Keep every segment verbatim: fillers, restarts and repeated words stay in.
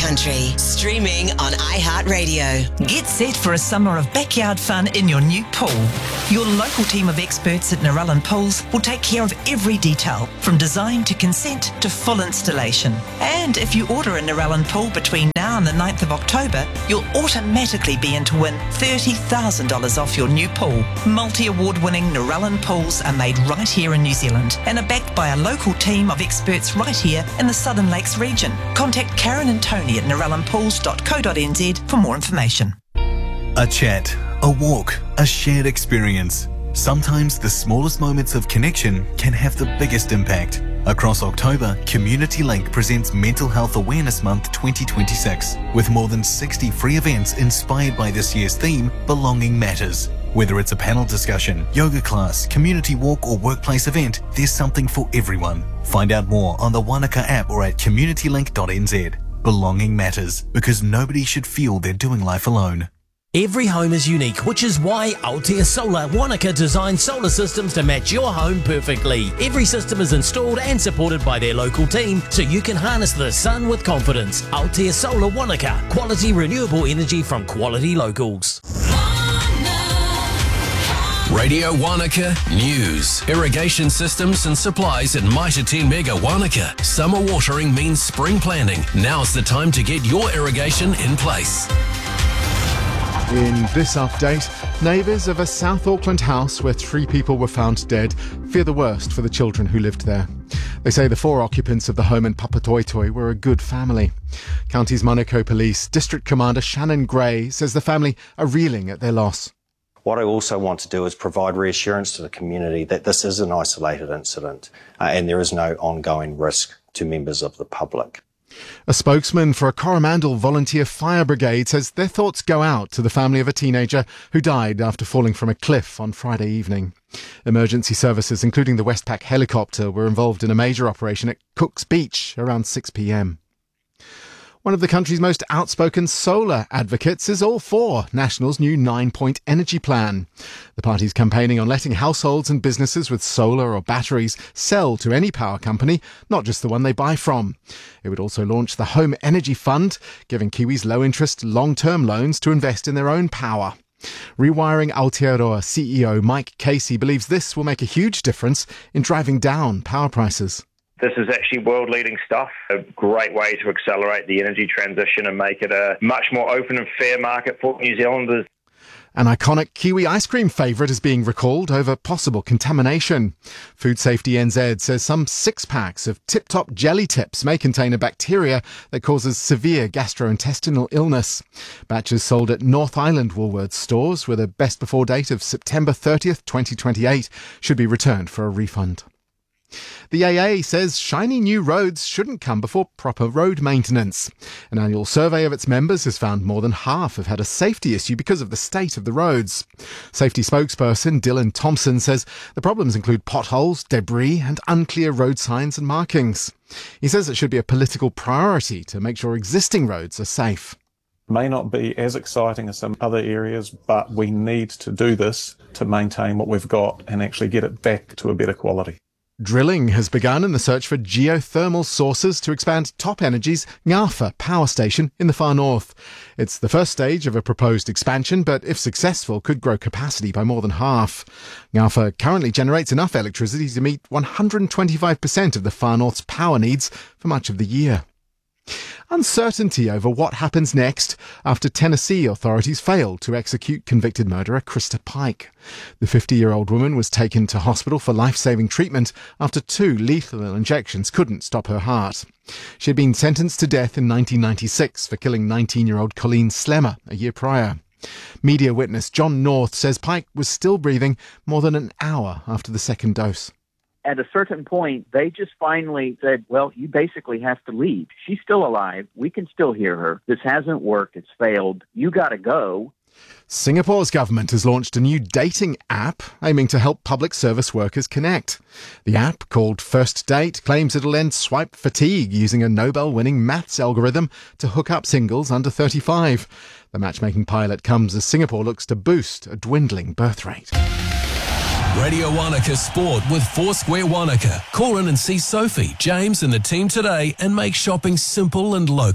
country. Streaming on iHeartRadio. Get set for a summer of backyard fun in your new pool. Your local team of experts at Narellan Pools will take care of every detail, from design to consent to full installation. And if you order a Narellan pool between now and the ninth of October, you'll automatically be in to win thirty thousand dollars off your new pool. Multi-award winning Narellan Pools are made right here in New Zealand and are backed by a local team of experts right here in the Southern Lakes region. Contact Karen and Tony at narellan pools dot co dot n z for more information. A chat, a walk, a shared experience. Sometimes the smallest moments of connection can have the biggest impact. Across October, Community Link presents Mental Health Awareness Month twenty twenty-six with more than sixty free events inspired by this year's theme, Belonging Matters. Whether it's a panel discussion, yoga class, community walk or workplace event, there's something for everyone. Find out more on the Wanaka app or at community link dot n z. Belonging matters, because nobody should feel they're doing life alone. Every home is unique, which is why Altea Solar Wanaka designs solar systems to match your home perfectly. Every system is installed and supported by their local team, so you can harness the sun with confidence. Altea Solar Wanaka, quality renewable energy from quality locals. Radio Wanaka News. Irrigation systems and supplies at Mitre ten Mega Wanaka. Summer watering means spring planting. Now's the time to get your irrigation in place. In this update, neighbours of a South Auckland house where three people were found dead fear the worst for the children who lived there. They say the four occupants of the home in Papatoetoe were a good family. Counties Manukau Police District Commander Shannon Gray says the family are reeling at their loss. What I also want to do is provide reassurance to the community that this is an isolated incident uh, and there is no ongoing risk to members of the public. A spokesman for a Coromandel Volunteer Fire Brigade says their thoughts go out to the family of a teenager who died after falling from a cliff on Friday evening. Emergency services, including the Westpac helicopter, were involved in a major operation at Cook's Beach around six p m. One of the country's most outspoken solar advocates is all for National's new nine-point energy plan. The party's campaigning on letting households and businesses with solar or batteries sell to any power company, not just the one they buy from. It would also launch the Home Energy Fund, giving Kiwis low-interest, long-term loans to invest in their own power. Rewiring Aotearoa C E O Mike Casey believes this will make a huge difference in driving down power prices. This is actually world-leading stuff, a great way to accelerate the energy transition and make it a much more open and fair market for New Zealanders. An iconic Kiwi ice cream favourite is being recalled over possible contamination. Food Safety N Z says some six packs of Tip Top Jelly Tips may contain a bacteria that causes severe gastrointestinal illness. Batches sold at North Island Woolworths stores with a best before date of September thirtieth, twenty twenty-eight should be returned for a refund. The A A says shiny new roads shouldn't come before proper road maintenance. An annual survey of its members has found more than half have had a safety issue because of the state of the roads. Safety spokesperson Dylan Thompson says the problems include potholes, debris and unclear road signs and markings. He says it should be a political priority to make sure existing roads are safe. May not be as exciting as some other areas, but we need to do this to maintain what we've got and actually get it back to a better quality. Drilling has begun in the search for geothermal sources to expand Top Energy's Ngawha power station in the far north. It's the first stage of a proposed expansion, but if successful, could grow capacity by more than half. Ngawha currently generates enough electricity to meet one hundred twenty-five percent of the far north's power needs for much of the year. Uncertainty over what happens next after Tennessee authorities failed to execute convicted murderer Krista Pike. The fifty-year-old woman was taken to hospital for life-saving treatment after two lethal injections couldn't stop her heart. She had been sentenced to death in nineteen ninety-six for killing nineteen-year-old Colleen Slemmer a year prior. Media witness John North says Pike was still breathing more than an hour after the second dose. At a certain point, they just finally said, well, you basically have to leave. She's still alive. We can still hear her. This hasn't worked. It's failed. You got to go. Singapore's government has launched a new dating app aiming to help public service workers connect. The app, called First Date, claims it'll end swipe fatigue using a Nobel-winning maths algorithm to hook up singles under thirty-five. The matchmaking pilot comes as Singapore looks to boost a dwindling birth rate. Radio Wanaka Sport with Foursquare Wanaka. Call in and see Sophie, James and the team today and make shopping simple and local.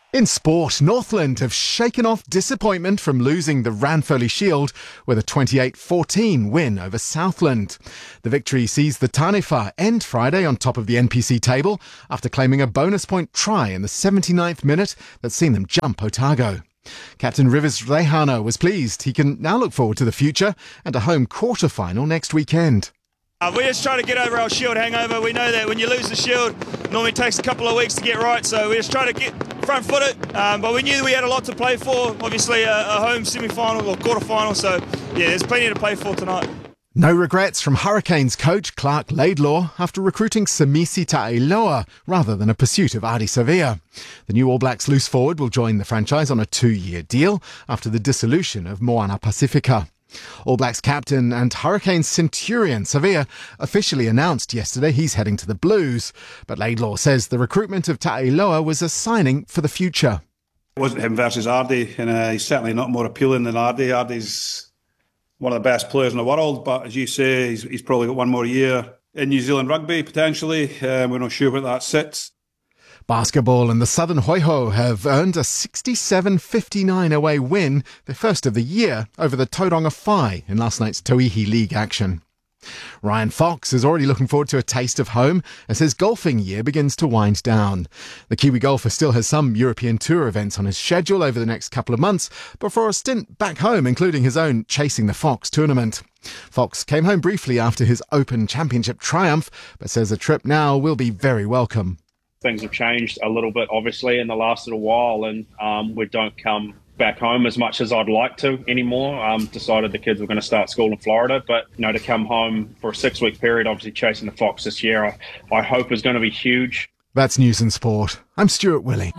In sport, Northland have shaken off disappointment from losing the Ranfurly Shield with a twenty-eight fourteen win over Southland. The victory sees the Taniwha end Friday on top of the N P C table after claiming a bonus point try in the seventy-ninth minute that's seen them jump Otago. Captain Rivers Rehana was pleased. He can now look forward to the future and a home quarter-final next weekend. Uh, we're just trying to get over our Shield hangover. We know that when you lose the Shield, it normally takes a couple of weeks to get right, so we're just trying to get front-footed. Um, but we knew we had a lot to play for. Obviously, a, a home semi-final or quarter-final, so yeah, there's plenty to play for tonight. No regrets from Hurricanes coach Clark Laidlaw after recruiting Samisi Ta'iloa rather than a pursuit of Ardie Savea. The new All Blacks loose forward will join the franchise on a two-year deal after the dissolution of Moana Pacifica. All Blacks captain and Hurricanes centurion Savea officially announced yesterday he's heading to the Blues, but Laidlaw says the recruitment of Ta'iloa was a signing for the future. It wasn't him versus Ardie, and uh, he's certainly not more appealing than Ardie. Ardie's one of the best players in the world, but as you say, he's, he's probably got one more year in New Zealand rugby, potentially. Uh, we're not sure where that sits. Basketball and the Southern Hoiho have earned a sixty-seven fifty-nine away win, their first of the year, over the Tauranga Whai in last night's Tauihi League action. Ryan Fox is already looking forward to a taste of home as his golfing year begins to wind down. The Kiwi golfer still has some European Tour events on his schedule over the next couple of months, but for a stint back home, including his own Chasing the Fox tournament. Fox came home briefly after his Open Championship triumph, but says a trip now will be very welcome. Things have changed a little bit, obviously, in the last little while, and um, we don't come back home as much as I'd like to anymore. Um, decided the kids were going to start school in Florida, but you know, to come home for a six-week period, obviously chasing the Fox this year, I, I hope is going to be huge. That's News and Sport. I'm Stuart Willey.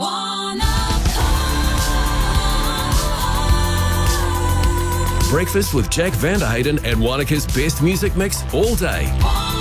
Breakfast with Jack Vanderhayden and Wanaka's best music mix all day.